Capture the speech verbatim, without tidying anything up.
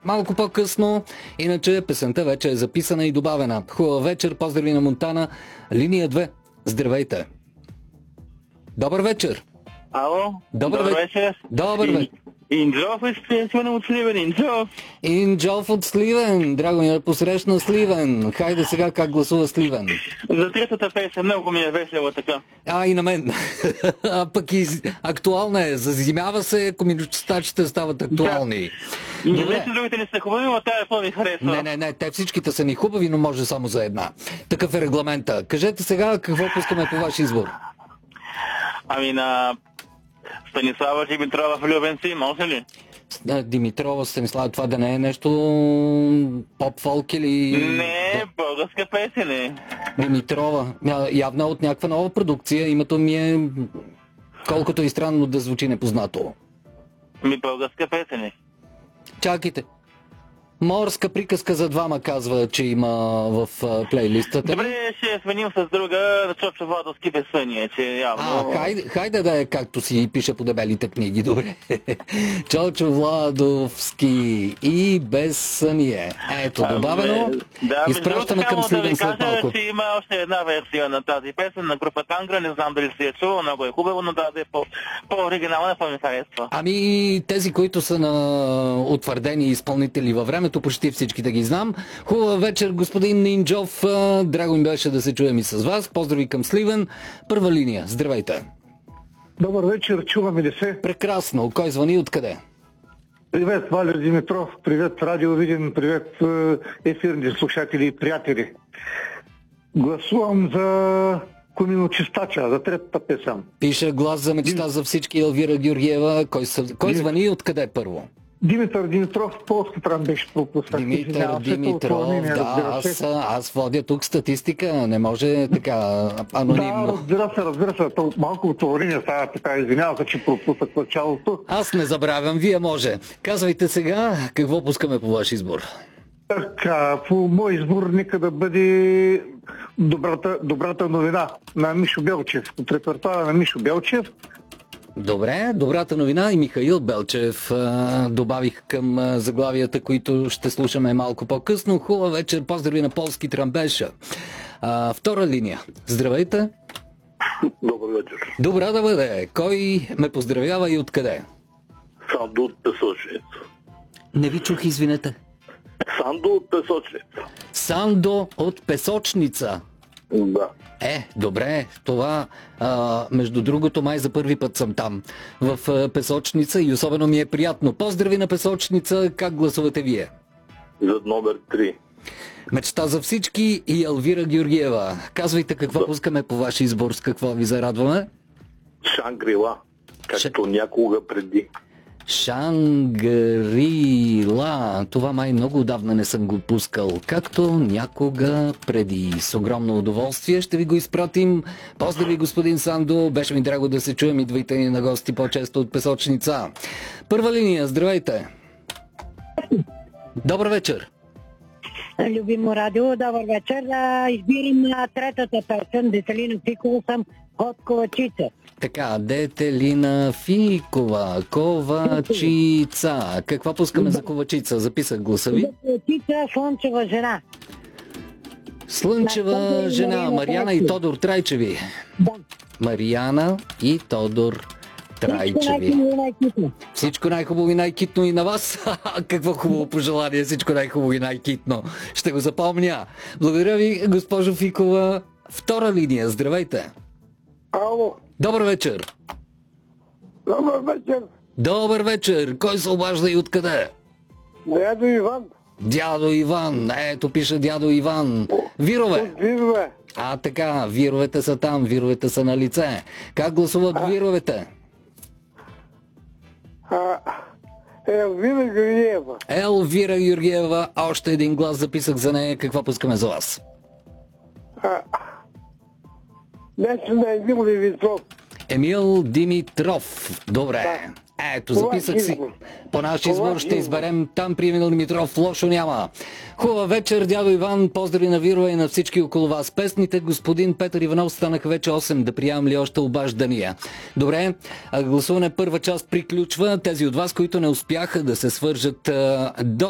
малко по-късно. Иначе песента вече е записана и добавена. Хубава вечер, поздрави на Монтана. Линия две. Здравейте. Добър вечер. Ало, Добър, добър ве... вечер. Добър вечер. Инджов е свъна от Сливен, Инджов. Инджов от Сливен. Драго ми е посрещна Сливен. Хайде сега как гласува Сливен. За третата песен много ми е весело така. А, и на мен. А пък и актуална е. Зазимява се, коминочистачите стават актуални. Да. Не знам, че другите не са хубави, но тая по ми харесва. Не, не, не, те всичките са ни хубави, но може само за една. Такъв е регламента. Кажете сега какво пускаме по ваш избор. Ами на Станислава Димитрова влюбен си, може ли? Димитрова, Станислава, това да не е нещо поп-фолк или... Не, българска песен е. Димитрова, явно от някаква нова продукция, името ми е колкото и странно да звучи непознато. Ми българска песен е. Чакайте. Морска приказка за двама казва, че има в плейлистата. Добре, ще сменим с друга на Чочо Владовски песъния, че явно... А, хайде, хайде да е както си пише по дебелите книги, добре. Чочо Владовски и Безсъние. Ето, добавено. Да, изпращаме към Сливен след малко. Че има още една версия на тази песен на група Тангра, не знам дали си я чула, много е хубаво, но да е по-оригинална, по-ми харесва. Ами, тези, които са на утвърдени изпълнители във времето, почти всички да ги знам. Хубава вечер, господин Нинджов. Драго ми беше да се чуем и с вас. Поздрави към Сливен. Първа линия. Здравейте. Добър вечер, чуваме ли се? Прекрасно. Кой звъни и откъде? Привет, Валю Димитров. Привет, Радио Видин. Привет, ефирни слушатели и приятели. Гласувам за Коминочистача, за третата песен. Пише глас за мечта за всички Елвира Георгиева. Кой, са... Кой звъни и откъде първо? Димитър Димитров, полски трам беше пропуснат. Димитър Димитров, да, аз, аз водя тук статистика, не може така анонимно. Да, разбира се, разбира се, то малко отворение става така, извинявам се, че пропуснах в началото. Аз не забравям, вие може. Казвайте сега, какво пускаме по ваш избор? Така, по мой избор нека да бъде добрата, добрата новина на Мишо Белчев, от репертуара на Мишо Белчев. Добре, добрата новина и Михаил Белчев а, добавих към а, заглавията, които ще слушаме малко по-късно. Хубава вечер, поздрави на полски трамбеша. А, втора линия. Здравейте. Добър вечер. Добра да бъде. Кой ме поздравява и откъде? Сандо от Песочница. Не ви чух, извинете. Сандо от Песочница. Сандо от Песочница. Да. Е, добре, това, а, между другото, май за първи път съм там, в а, Песочница и особено ми е приятно. Поздрави на Песочница, как гласувате вие? За номер три. Мечта за всички и Елвира Георгиева. Казвайте какво да. Пускаме по ваш избор, с какво ви зарадваме? Шангрила, както Ш... някога преди. Шангрила. Това май много отдавна не съм го пускал. Както някога преди. С огромно удоволствие ще ви го изпратим. Поздрави, господин Сандо. Беше ми драго да се чуем, идвайте ни на гости по-често от Песочница. Първа линия, здравейте. Добър вечер. Любимо радио, добър вечер. Избирам на третата песен. Детелина Фикова съм от Ковачица. Така, Детелина Фикова, Ковачица. Каква пускаме за Ковачица? Записах гласа ви. Ковачица, Слънчева жена. Слънчева жена, Мариана и Тодор Трайчеви. Да. Мариана и Тодор Трайчеви. Всичко най-хубаво и най-китно и на вас. Какво хубаво пожелание, всичко най-хубаво и най-китно. Ще го запомня. Благодаря ви, госпожо Фикова. Втора линия, здравейте. Ало. Добър вечер. Добър вечер. Добър вечер. Кой се обажда и откъде? Дядо Иван. Дядо Иван. Ето пише дядо Иван. Вирове. Вирове. А така, вировете са там, вировете са на лице. Как гласуват а... вировете? А... Елвира Георгиева. Елвира Георгиева. Още един глас записах за нея. Какво пускаме за вас? А... Нещо на Емил Димитров. Емил Димитров. Добре. Да. Ето, записах си. По наш избор ще изберем там при Емил Димитров. Лошо няма. Хубава вечер, дядо Иван. Поздрави на Вирова и на всички около вас. Песните, господин Петър Иванов, станаха вече осем. Да приемам ли още обаждания? Добре. Гласуване първа част приключва. Тези от вас, които не успяха да се свържат а, до